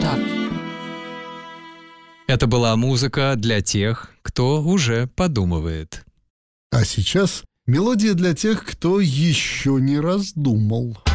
так. Это была музыка для тех, кто уже подумывает. А сейчас мелодия для тех, кто еще не раздумал.